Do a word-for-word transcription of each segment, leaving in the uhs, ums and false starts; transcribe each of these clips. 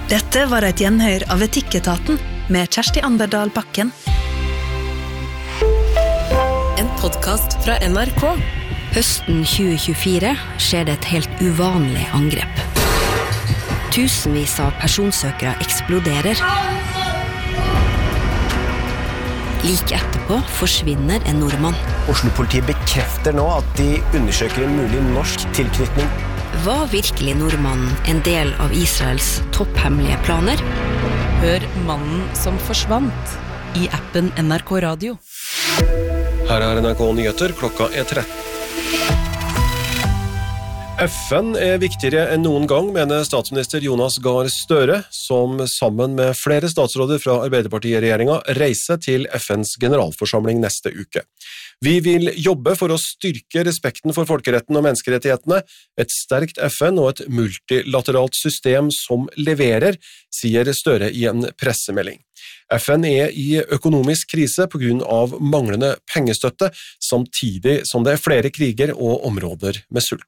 Dette var et gjenhør av Etikketaten med Kjersti Anderdal Bakken. En podcast fra N R K. Høsten tjue tjuefire skjer det et helt uvanlig angrep. Tusenvis av personsøkere eksploderer. Like etterpå forsvinner en nordmann. Oslo-politiet bekrefter nå at de undersøker en mulig norsk tilknytning. Var virkelig nordmannen en del av Israels topphemmelige planer? Hør Mannen som forsvant i appen N R K Radio. Her er N R K Nyheter, klokka er tretten. F N er viktigere enn noen gang, mener statsminister Jonas Gahr Støre, som sammen med flere statsråder fra Arbeiderpartiet-regjeringen reiser til F N's generalforsamling neste uke. Vi vil jobbe for å styrke respekten for folkeretten og menneskerettighetene, et sterkt F N og et multilateralt system som leverer, sier Støre i en pressemelding. F N er i økonomisk krise på grunn av manglende pengestøtte, samtidig som det er flere kriger og områder med sult.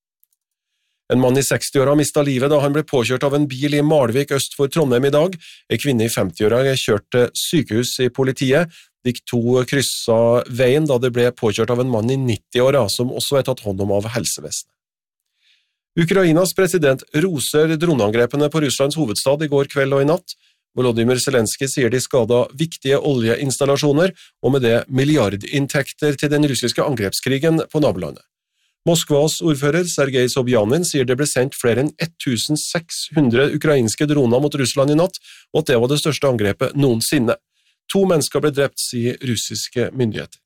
En mann i seksti-åra mistet livet da han ble påkjørt av en bil i Malvik øst for Trondheim i dag. En kvinne i femti-åra er kjørt til sykehus i politiet. De to krysset veien da det ble påkjørt av en mann i nitti-åra, som også er tatt hånd om av helsevesenet. Ukrainas president roser droneangrepene på Russlands hovedstad i går kveld og i natt. Volodymyr Zelensky sier de skadet viktige oljeinstallasjoner, og med det milliardinntekter til den russiske angrepskrigen på nabolandet. Moskvas ordfører Sergej Sobjanin sier det ble sendt flere enn tusen seks hundre ukrainske droner mot Russland i natt, og at det var det største angrepet noensinne. To mennesker ble drept, sier russiske myndigheter.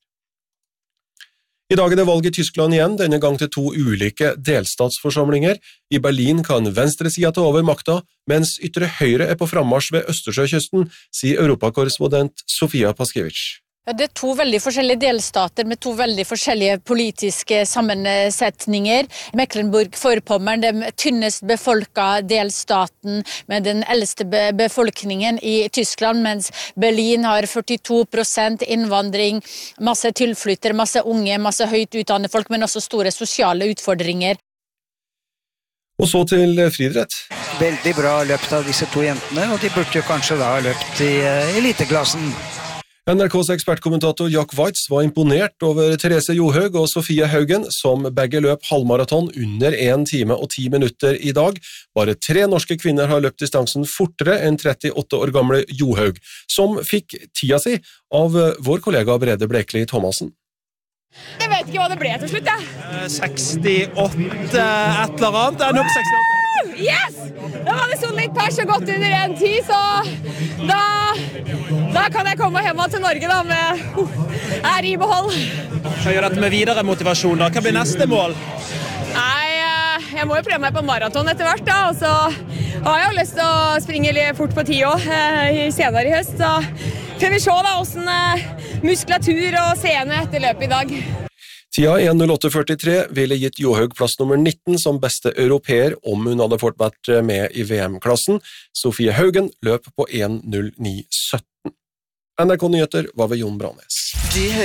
I dag er det valg i Tyskland igjen, denne gang til to ulike delstatsforsamlinger. I Berlin kan venstresida ta over makta, mens ytre høyre er på frammarsj ved Østersjøkysten, sier europakorrespondent Sofia Paskiewicz. Ja, det er to veldig forskjellige delstater med to veldig forskjellige politiske sammensetninger. Mecklenburg-Vorpommern, den tynnest befolka delstaten med den eldste be- befolkningen i Tyskland, mens Berlin har førtito prosent innvandring, masse tilflyttere, masse unge, masse høyt utdannede folk, men også store sosiale utfordringer. Og så til friidrett. Veldig bra løpt av disse to jentene, og de burde jo kanskje da ha løpt i uh, eliteklassen. N R K's ekspertkommentator Jack Weitz var imponert over Therese Johaug og Sofie Haugen, som begge løp halvmaraton under en time og ti minutter i dag. Bare tre norske kvinner har løpt distansen fortere enn trettiåtte år gamle Johaug, som fikk tida si av vår kollega Brede Blekeli Thomassen. Jeg vet ikke hva det ble til slutt, jeg. sekstiåtte et eller annet. Det er nok sekstiåtte. Yes! Da var det sånn litt pers og gått under en tid, så da, da kan jeg komme hjem til Norge da, med uh, er i behold. Hva gjør dette med videre motivasjon da? Hva blir neste mål? Nei, uh, jeg må jo prøve meg på maraton etter hvert da, og så har jeg jo lyst til å springe litt fort på ti år uh, senere i høst, så får vi se da hvordan uh, muskulatur og sene etter løpet i dag. Tida en null åtte førtitre ville gitt Johaug plass nummer nitten som beste europeer om hun hadde fått vært med i V M-klassen. Sofie Haugen løp på en null ni sytten. N R K Nyheter var ved Jon Branes.